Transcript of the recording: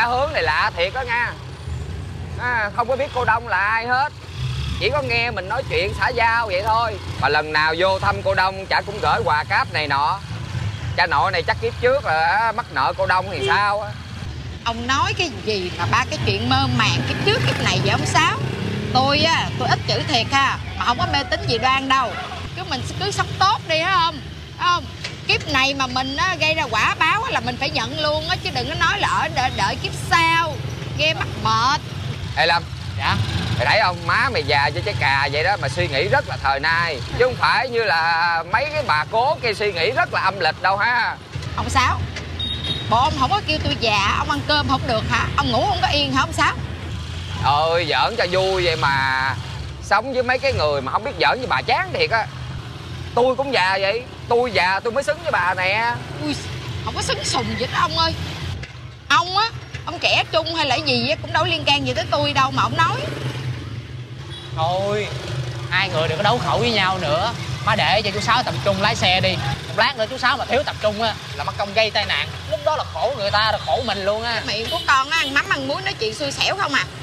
Cha Hướng này lạ thiệt đó nha. Không có biết cô Đông là ai hết, chỉ có nghe mình nói chuyện xã giao vậy thôi. Mà lần nào vô thăm cô Đông chả cũng gửi quà cáp này nọ. Cha nội này chắc kiếp trước là mắc nợ cô Đông thì sao á. Ông nói cái gì mà ba cái chuyện mơ màng kiếp trước kiếp này vậy ông Sáu? Tôi ít chữ thiệt ha, mà không có mê tín gì đoan đâu. Mình cứ sống tốt đi hả không? Không, kiếp này mà mình gây ra quả báo là mình phải nhận luôn á, chứ đừng có nói là ở đợi kiếp sau, nghe mắc mệt. Ê Lâm. Dạ. Mày thấy không, má mày già cho trái cà vậy đó mà suy nghĩ rất là thời nay, chứ không phải như là mấy cái bà cố kia suy nghĩ rất là âm lịch đâu ha. Ông Sáu, bộ ông không có kêu tôi già, ông ăn cơm không được hả? Ông ngủ không có yên hả ông Sáu? Ơi giỡn cho vui vậy mà. Sống với mấy cái người mà không biết giỡn với bà chán thiệt á. Tôi cũng già vậy, tôi già tôi mới xứng với bà nè. Ui, không có xứng sùng gì đó ông ơi. Ông á, ông trẻ trung hay là gì á cũng đâu liên can gì tới tôi đâu mà ông nói. Thôi, hai người đừng có đấu khẩu với nhau nữa. Má để cho chú Sáu tập trung lái xe đi. Một lát nữa chú Sáu mà thiếu tập trung á là mất công gây tai nạn. Lúc đó là khổ người ta, là khổ mình luôn á. Miệng của con á, ăn mắm ăn muối nói chuyện xui xẻo không à.